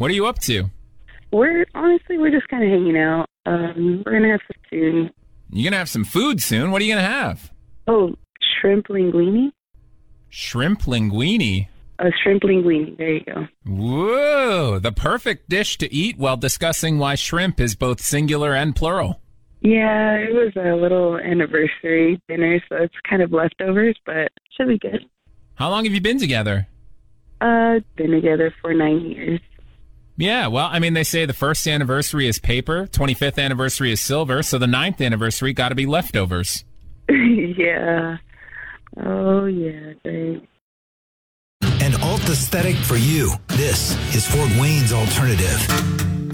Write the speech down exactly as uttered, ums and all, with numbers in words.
What are you up to? We're, honestly, we're just kind of hanging out. Um, we're going to have some soon. You're going to have some food soon? What are you going to have? Oh, shrimp linguine? Shrimp linguine? A shrimp linguine. There you go. Whoa, the perfect dish to eat while discussing why shrimp is both singular and plural. Yeah, it was a little anniversary dinner, so it's kind of leftovers, but should be good. How long have you been together? Uh, been together for nine years. Yeah, well, I mean, they say the first anniversary is paper, twenty-fifth anniversary is silver, so the ninth anniversary got to be leftovers. Yeah. Oh, yeah, great. An alt aesthetic for you. This is Fort Wayne's Alternative.